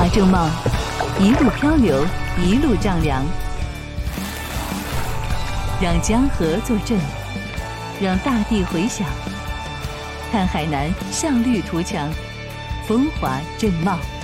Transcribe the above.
华正茂，一路漂流，一路丈量，让江河作证，让大地回响。看海南向绿图强，风华正茂。